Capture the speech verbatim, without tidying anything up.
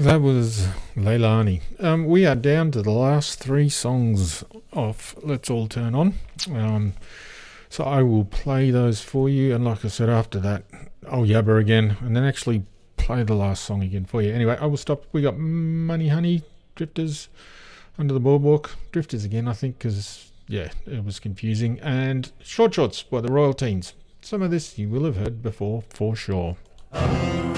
That was Leilani. Um, we are down to the last three songs of Let's All Turn On. Um, so I will play those for you, and like I said, after that, I'll yabber again, and then actually play the last song again for you. Anyway, I will stop. We got Money Honey, Drifters, Under the Boardwalk, Drifters again, I think, because, yeah, it was confusing, and Short Shorts by the Royal Teens. Some of this you will have heard before, for sure.